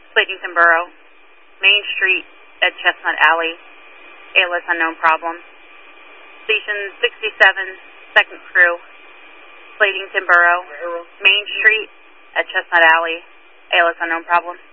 Slatington Borough, Main Street at Chestnut Alley, ALS unknown problem. Station 67, second crew, Slatington Borough, Main Street at Chestnut Alley, ALS unknown problem.